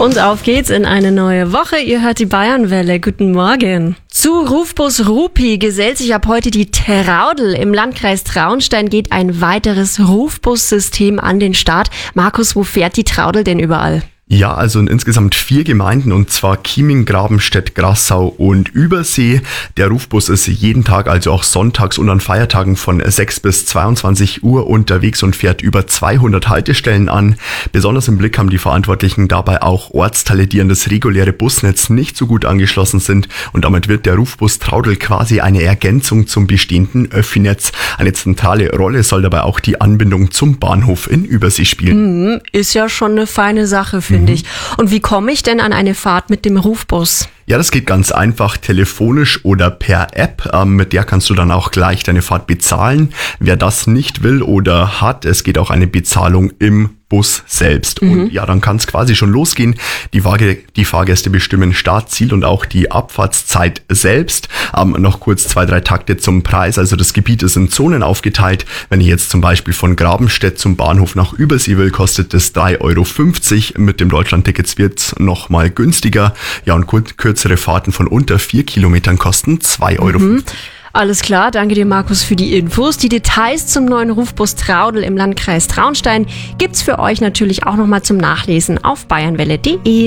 Und auf geht's in eine neue Woche. Ihr hört die Bayernwelle. Guten Morgen. Zu Rufbus Rupi gesellt sich ab heute die Traudl. Im Landkreis Traunstein geht ein weiteres Rufbussystem an den Start. Markus, wo fährt die Traudl denn überall? Ja, also in insgesamt 4 Gemeinden, und zwar Chieming, Grabenstedt, Grassau und Übersee. Der Rufbus ist jeden Tag, also auch sonntags und an Feiertagen von 6 bis 22 Uhr unterwegs und fährt über 200 Haltestellen an. Besonders im Blick haben die Verantwortlichen dabei auch Ortsteile, die an das reguläre Busnetz nicht so gut angeschlossen sind, und damit wird der Rufbus Traudl quasi eine Ergänzung zum bestehenden Öffi-Netz. Eine zentrale Rolle soll dabei auch die Anbindung zum Bahnhof in Übersee spielen. Ist ja schon eine feine Sache, finde ich. Und wie komme ich denn an eine Fahrt mit dem Rufbus? Ja, das geht ganz einfach telefonisch oder per App. Mit der kannst du dann auch gleich deine Fahrt bezahlen. Wer das nicht will oder hat, es geht auch eine Bezahlung im Bus selbst. Und ja, dann kann es quasi schon losgehen. Die Fahrgäste bestimmen Start, Ziel und auch die Abfahrtszeit selbst. Noch kurz 2-3 Takte zum Preis. Also das Gebiet ist in Zonen aufgeteilt. Wenn ich jetzt zum Beispiel von Grabenstedt zum Bahnhof nach Übersee will, kostet es 3,50 €. Mit dem Deutschlandticket wird es nochmal günstiger. Ja, und kürzere Fahrten von unter 4 Kilometern kosten 2,50 €. Alles klar, danke dir Markus für die Infos. Die Details zum neuen Rufbus Traudl im Landkreis Traunstein gibt's für euch natürlich auch nochmal zum Nachlesen auf bayernwelle.de.